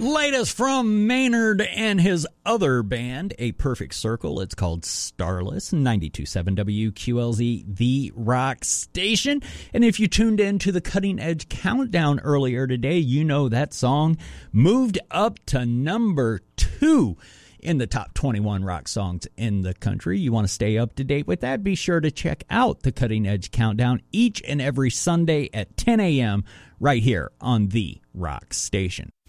Latest from Maynard and his other band, A Perfect Circle. It's called Starless, 92.7 WQLZ, the rock station. And if you tuned in to the Cutting Edge Countdown earlier today, you know that song moved up to number 2 in the top 21 rock songs in the country. You want to stay up to date with that? Be sure to check out the Cutting Edge Countdown each and every Sunday at 10 a.m. right here on the rock station.